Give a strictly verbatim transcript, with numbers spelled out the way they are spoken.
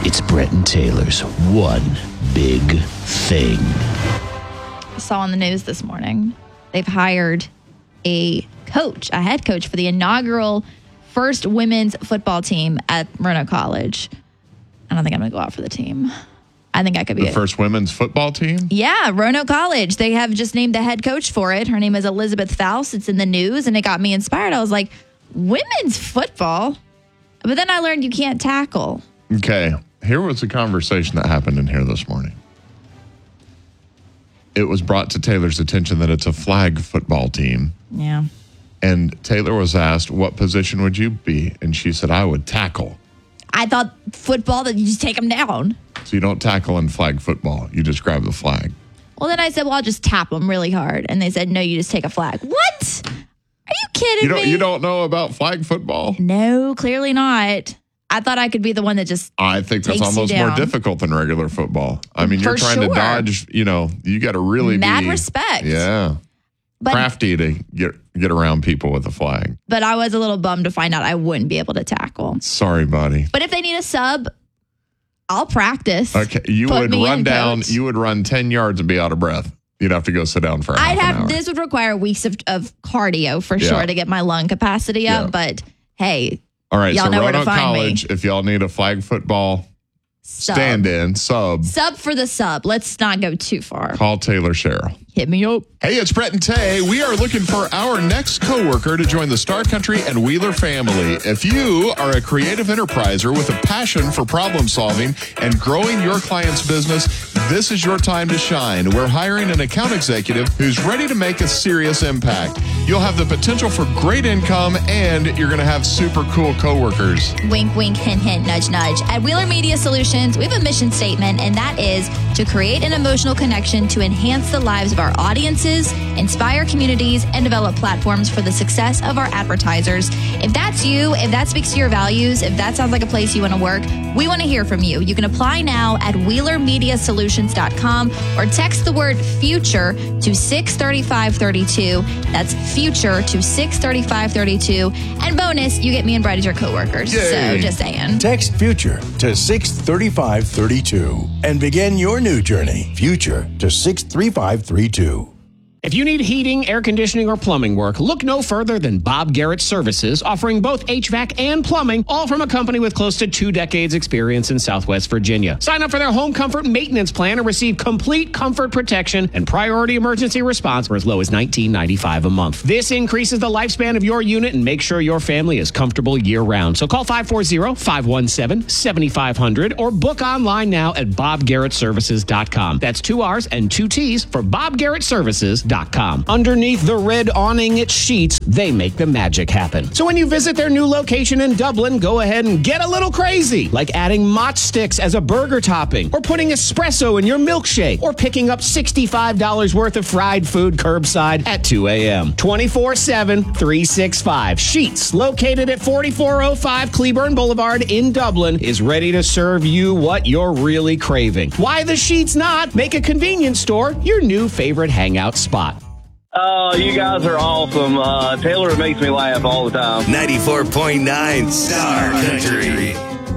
It's Brett and Taylor's One Big Thing. I saw on the news this morning, they've hired a coach, a head coach for the inaugural first women's football team at Roanoke College. I don't think I'm going to go out for the team. I think I could be the it. first women's football team? Yeah, Roanoke College. They have just named the head coach for it. Her name is Elizabeth Faust. It's in the news, and it got me inspired. I was like, women's football? But then I learned you can't tackle. Okay, here was a conversation that happened in here this morning. It was brought to Taylor's attention that it's a flag football team. Yeah. And Taylor was asked, what position would you be? And she said, I would tackle. I thought football, that you just take them down. So you don't tackle in flag football. You just grab the flag. Well, then I said, well, I'll just tap them really hard. And they said, no, you just take a flag. What? Are you kidding You don't, me? you don't know about flag football? No, clearly not. I thought I could be the one that just I think that's takes you almost more down. difficult than regular football. I mean, you're For trying sure. to dodge, you know, you got to really Mad be. respect. Yeah. But, crafty to get get around people with a flag. but I was a little bummed to find out I wouldn't be able to tackle. Sorry, buddy. But if they need a sub, I'll practice. Okay, you Put would me run in, down. coach. You would run ten yards and be out of breath. You'd have to go sit down for. A I'd half an have hour. this would require weeks of, of cardio for Yeah. sure to get my lung capacity up. Yeah. But hey, All right, y'all so know where to Roanoke find College, me. if y'all need a flag football sub. stand-in sub, Sub for the sub. Let's not go too far. call Taylor Sherrill. Hit me up. Hey, it's Brett and Tay. We are looking for our next coworker to join the Star Country and Wheeler family. If you are a creative enterpriser with a passion for problem solving and growing your client's business, this is your time to shine. We're hiring an account executive who's ready to make a serious impact. You'll have the potential for great income, and you're going to have super cool coworkers. Wink, wink, hint, hint, nudge, nudge. At Wheeler Media Solutions, we have a mission statement, and that is to create an emotional connection to enhance the lives of our audiences, inspire communities, and develop platforms for the success of our advertisers. If that's you, if that speaks to your values, if that sounds like a place you want to work, we want to hear from you. You can apply now at wheeler media solutions dot com or text the word future to six three five three two. That's future to six three five three two. And bonus, you get me and Brett as your coworkers. Yay. So just saying. Text FUTURE to six three five three two and begin your new journey. FUTURE to six three five three two. If you need heating, air conditioning, or plumbing work, look no further than Bob Garrett Services, offering both H V A C and plumbing, all from a company with close to two decades experience in Southwest Virginia. Sign up for their home comfort maintenance plan and receive complete comfort protection and priority emergency response for as low as nineteen ninety-five a month. This increases the lifespan of your unit and makes sure your family is comfortable year-round. So call five four zero, five one seven, seven five zero zero or book online now at bob garrett services dot com. That's two R's and two T's for bob garrett services dot com. Underneath the red awning at Sheets, they make the magic happen. So when you visit their new location in Dublin, go ahead and get a little crazy, like adding Mott sticks as a burger topping, or putting espresso in your milkshake, or picking up sixty-five dollars worth of fried food curbside at two a.m. twenty-four seven, three sixty-five. Sheets, located at forty-four oh five Cleburne Boulevard in Dublin, is ready to serve you what you're really craving. Why the Sheets not? Make a convenience store your new favorite hangout spot. Oh, you guys are awesome. Uh, Taylor makes me laugh all the time. ninety-four point nine Star Country.